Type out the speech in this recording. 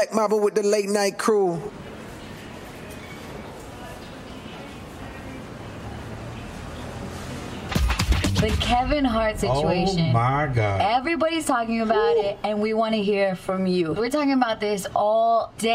Marvel with the late night crew. The Kevin Hart situation. Oh my God. Everybody's talking about it, and we want to hear from you. We're talking about this all day.